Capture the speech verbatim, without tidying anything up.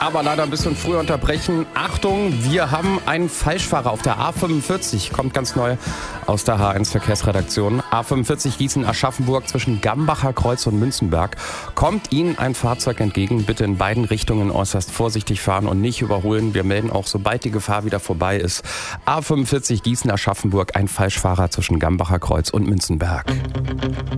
aber leider ein bisschen früher unterbrechen. Achtung, wir haben einen Falschfahrer auf der A fünfundvierzig. Kommt ganz neu aus der H eins Verkehrsredaktion. A fünfundvierzig Gießen-Aschaffenburg zwischen Gambacher Kreuz und Münzenberg. Kommt Ihnen ein Fahrzeug entgegen, bitte in beiden Richtungen äußerst vorsichtig fahren und nicht überholen. Wir melden auch, sobald die Gefahr wieder vorbei ist. A fünfundvierzig Gießen-Aschaffenburg, ein Falschfahrer zwischen Gambacher Kreuz und Münzenberg.